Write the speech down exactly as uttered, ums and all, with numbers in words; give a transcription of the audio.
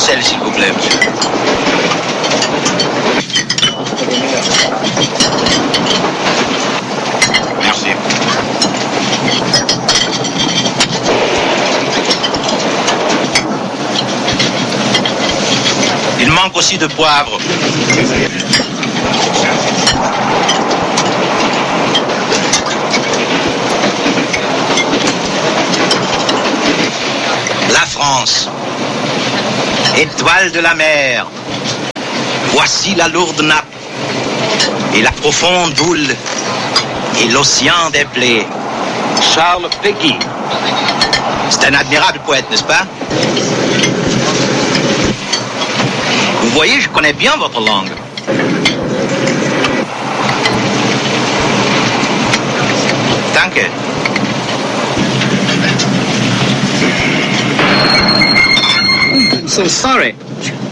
sel, s'il vous plaît, monsieur. Merci. Il manque aussi de poivre. La France, étoile de la mer, voici la lourde nappe et la profonde boule et l'océan des plaies. Charles Péguy. C'est un admirable poète, n'est-ce pas? Vous voyez, je connais bien votre langue. Danke. I'm so sorry.